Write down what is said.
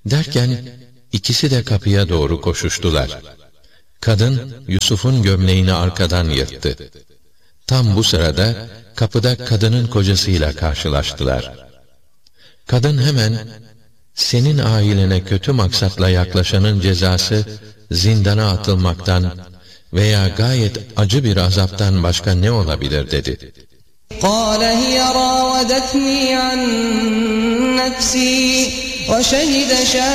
Derken ikisi de kapıya doğru koşuştular. Kadın Yusuf'un gömleğini arkadan yırttı. Tam bu sırada kapıda kadının kocasıyla karşılaştılar. Kadın hemen, "Senin ailene kötü maksatla yaklaşanın cezası zindana atılmaktan veya gayet acı bir azaptan başka ne olabilir?" dedi. قَالَ هِيَ رَاوَدَتْنِي عَنْ نَفْسِي وَشَهِدَ